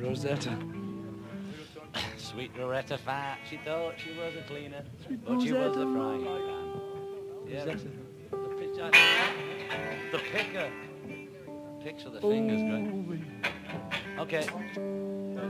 Rosetta. Sweet Rosetta Fat, she thought she was a cleaner, Sweet but she was a Rosetta. frying pan. Yeah, Rosetta. the picker. Picks of the fingers, great. Okay.